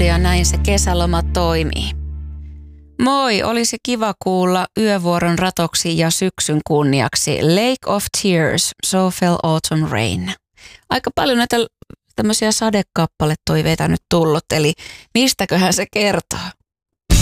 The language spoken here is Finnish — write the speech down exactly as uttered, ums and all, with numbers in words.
ja näin se kesäloma toimii. Moi, olisi kiva kuulla yövuoron ratoksi ja syksyn kunniaksi Lake of Tears, So Fell Autumn Rain. Aika paljon näitä tämmöisiä sadekappaletoiveita nyt tullut, eli mistäköhän se kertoo?